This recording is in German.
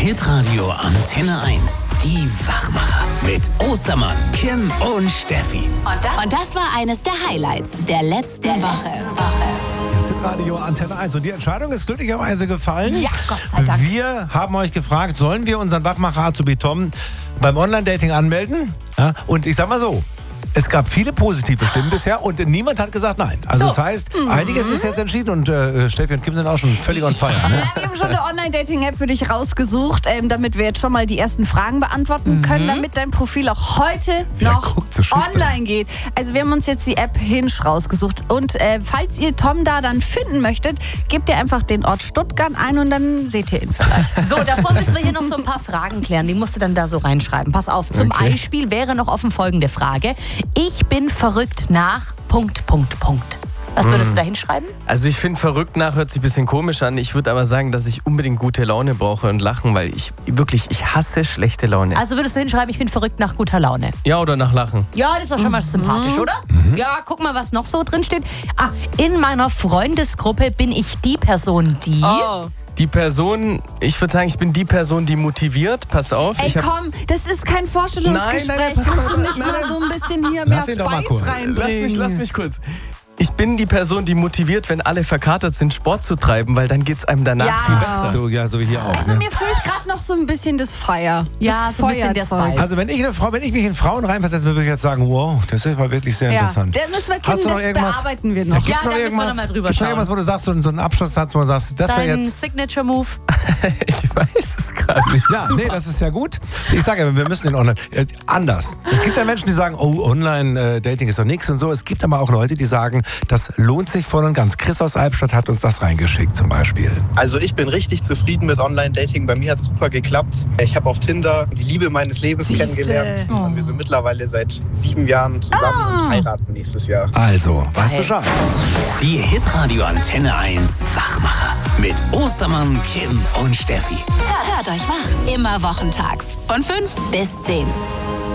Hitradio Antenne 1. Die Wachmacher. Mit Ostermann, Kim und Steffi. Und das war eines der Highlights der letzten Woche. Das Hitradio Antenne 1. Und die Entscheidung ist glücklicherweise gefallen. Ja, Gott sei Dank. Wir haben euch gefragt, sollen wir unseren Wachmacher Azubi Tom beim Online-Dating anmelden? Ja, und ich sag mal so, es gab viele positive Stimmen bisher und niemand hat gesagt nein. Also das heißt, einiges ist jetzt entschieden und Steffi und Kim sind auch schon völlig on fire. Ne? Wir haben schon eine Online-Dating-App für dich rausgesucht, damit wir jetzt schon mal die ersten Fragen beantworten können, damit dein Profil auch heute noch guckt so schüchtern. online geht. Also wir haben uns jetzt die App Hinge rausgesucht und falls ihr Tom da dann finden möchtet, gebt ihr einfach den Ort Stuttgart ein und dann seht ihr ihn vielleicht. So, davor müssen wir hier noch so ein paar Fragen klären. Die musst du dann da so reinschreiben. Pass auf, zum Beispiel wäre noch offen folgende Frage. Ich bin verrückt nach ... Was würdest du da hinschreiben? Also ich finde, verrückt nach hört sich ein bisschen komisch an. Ich würde aber sagen, dass ich unbedingt gute Laune brauche und Lachen, weil ich hasse schlechte Laune. Also würdest du hinschreiben, ich bin verrückt nach guter Laune? Ja, oder nach Lachen. Ja, das ist doch schon mal sympathisch, oder? Ja, guck mal, was noch so drin steht. In meiner Freundesgruppe bin ich die Person, die... Die Person, ich würde sagen, ich bin die Person, die motiviert. Pass auf. Ey, komm, das ist kein Vorstellungsgespräch. Nein, pass Kannst auf. du nicht mal so ein bisschen hier mehr Lass ihn doch mal kurz. Spice reinbringen? Lass mich kurz. Ich bin die Person, die motiviert, wenn alle verkatert sind, Sport zu treiben, weil dann geht es einem danach viel besser. Du, ja, so wie hier auch. Also Ne? mir fehlt gerade noch so ein bisschen das Fire. Ja, das so ein bisschen der Feuerzeug. Spice. Also wenn ich mich in Frauen reinversetze, würde ich jetzt sagen, wow, das ist mal wirklich sehr interessant. Ja, da müssen wir Hast Kim, du noch das irgendwas? bearbeiten wir noch. Ja, Gibt's da müssen wir irgendwas? noch mal drüber Gibt's noch schauen. irgendwas, wo du sagst, so einen Abschlusssatz, wo du sagst, das wäre Dein jetzt... Signature-Move? Ich weiß es gerade nicht. Ja, nee, das ist ja gut. Ich sage ja, wir müssen den Online... anders. Es gibt ja Menschen, die sagen, oh, Online-Dating ist doch nichts und so. Es gibt aber auch Leute, die sagen, das lohnt sich voll und ganz. Chris aus Albstadt hat uns das reingeschickt zum Beispiel. Also ich bin richtig zufrieden mit Online-Dating. Bei mir hat es super geklappt. Ich habe auf Tinder die Liebe meines Lebens kennengelernt. Und wir sind mittlerweile seit 7 Jahren zusammen und heiraten nächstes Jahr. Also, weiß Bescheid. Die Hitradio Antenne 1 Wachmacher. Mit Ostermann, Kim und Steffi. Hört euch wach. Immer wochentags von 5 bis 10.